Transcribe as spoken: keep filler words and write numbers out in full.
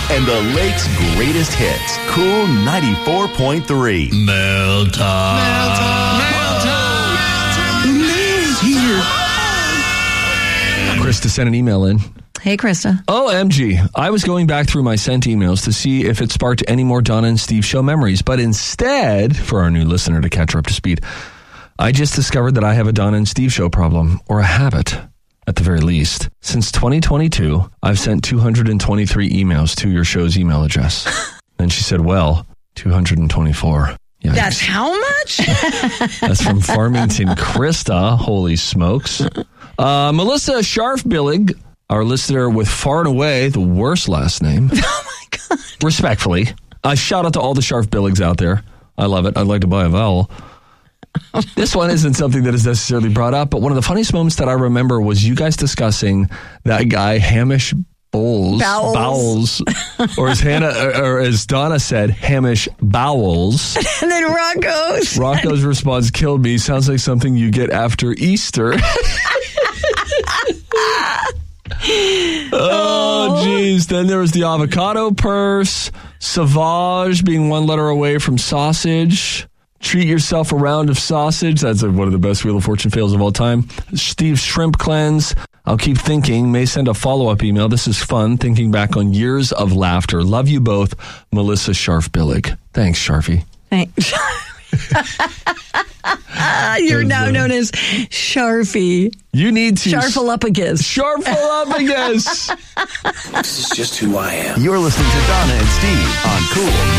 and the lake's greatest hits. Cool ninety-four point three. Mail time. Mail time. Mail time. The mail's here. Krista sent an email in. Hey, Krista. O M G. I was going back through my sent emails to see if it sparked any more Donna and Steve show memories. But instead, for our new listener to catch her up to speed, I just discovered that I have a Donna and Steve show problem, or a habit, at the very least. Since twenty twenty-two, I've sent two hundred twenty-three emails to your show's email address. Then she said, well, two hundred twenty-four. Yikes. That's how much? That's from Farmington, Krista. Holy smokes. Uh, Melissa Scharfbillig, our listener with far and away the worst last name. Oh, my God. Respectfully. A shout out to all the Scharfbilligs out there. I love it. I'd like to buy a vowel. This one isn't something that is necessarily brought up, but one of the funniest moments that I remember was you guys discussing that guy, Hamish Bowles. Bowels. Bowels. Or as Hannah, or as Donna said, Hamish Bowels. And then Rocco's. Rocco's response killed me. Sounds like something you get after Easter. Oh, geez. Then there was the avocado purse. Sauvage being one letter away from sausage. Treat yourself a round of sausage. That's one of the best Wheel of Fortune fails of all time. Steve's shrimp cleanse. I'll keep thinking. May send a follow-up email. This is fun. Thinking back on years of laughter. Love you both, Melissa Scharfbillig. Thanks, Sharfie. Thanks. You're now known as Sharfie. You need to... Sharfalopagus. Sharfalopagus. This is just who I am. You're listening to Donna and Steve on Cool